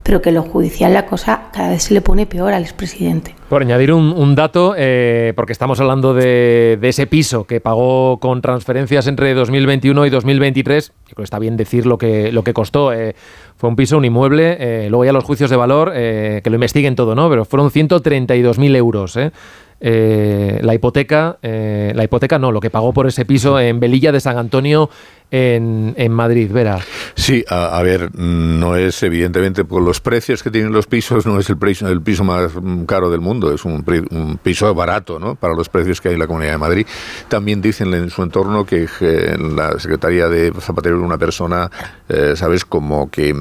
pero que en lo judicial la cosa cada vez se le pone peor al expresidente. Por añadir un dato, porque estamos hablando de ese piso que pagó con transferencias entre 2021 y 2023, yo creo que está bien decir lo que costó. Fue un piso, un inmueble, luego ya los juicios de valor, que lo investiguen todo, ¿no? Pero fueron 132.000 euros, la hipoteca no, lo que pagó por ese piso en Velilla de San Antonio en Madrid, Vera. Sí, a ver, no es evidentemente por los precios que tienen los pisos, no es el piso más caro del mundo, es un piso barato, ¿no? Para los precios que hay en la Comunidad de Madrid. También dicen en su entorno que la Secretaría de Zapatero era una persona, ¿sabes? Como que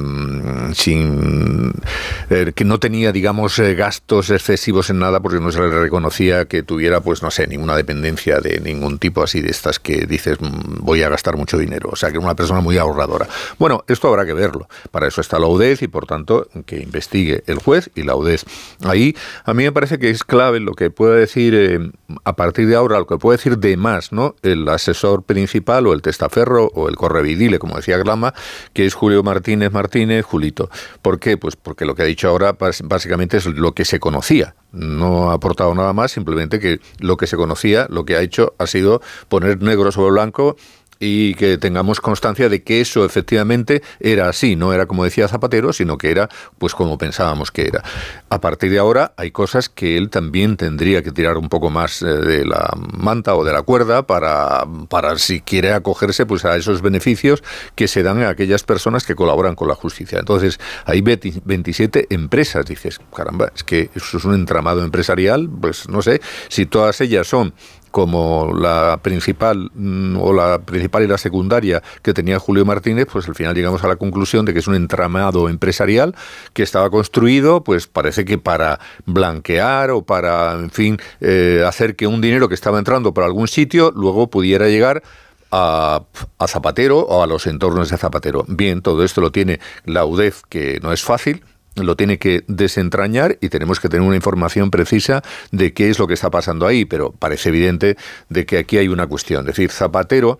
que no tenía, digamos, gastos excesivos en nada, porque no se le reconocía que tuviera, pues no sé, ninguna dependencia de ningún tipo así de estas que dices, voy a gastar mucho dinero. O sea, que era una persona muy ahorradora. Bueno, esto habrá que verlo. Para eso está la UDEZ y, por tanto, que investigue el juez y la UDEZ. Ahí, a mí me parece que es clave lo que pueda decir, a partir de ahora, lo que puede decir de más, ¿no? El asesor principal o el testaferro o el correvidile, como decía Glama, que es Julio Martínez, Julito. ¿Por qué? Pues porque lo que ha dicho ahora básicamente es lo que se conocía. No ha aportado nada más, simplemente que lo que se conocía, lo que ha hecho ha sido poner negro sobre blanco y que tengamos constancia de que eso efectivamente era así, no era como decía Zapatero, sino que era pues como pensábamos que era. A partir de ahora hay cosas que él también tendría que tirar un poco más de la manta o de la cuerda para si quiere acogerse pues a esos beneficios que se dan a aquellas personas que colaboran con la justicia. Entonces hay 27 empresas, dices, caramba, es que eso es un entramado empresarial, pues no sé, si todas ellas son como la principal y la secundaria que tenía Julio Martínez, pues al final llegamos a la conclusión de que es un entramado empresarial que estaba construido, pues parece que para blanquear o para, en fin, hacer que un dinero que estaba entrando por algún sitio luego pudiera llegar a Zapatero o a los entornos de Zapatero. Bien, todo esto lo tiene la UDEZ, que no es fácil, lo tiene que desentrañar y tenemos que tener una información precisa de qué es lo que está pasando ahí, pero parece evidente de que aquí hay una cuestión. Es decir, Zapatero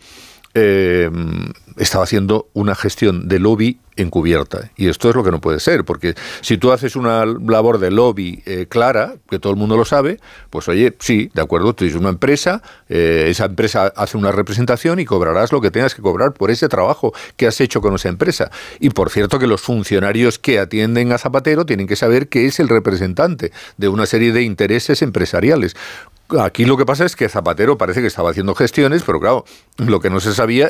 estaba haciendo una gestión de lobby encubierta, y esto es lo que no puede ser, porque si tú haces una labor de lobby clara, que todo el mundo lo sabe, pues oye, sí, de acuerdo, tú tienes una empresa, esa empresa hace una representación y cobrarás lo que tengas que cobrar por ese trabajo que has hecho con esa empresa. Y por cierto que los funcionarios que atienden a Zapatero tienen que saber que es el representante de una serie de intereses empresariales. Aquí lo que pasa es que Zapatero parece que estaba haciendo gestiones, pero claro, lo que no se sabía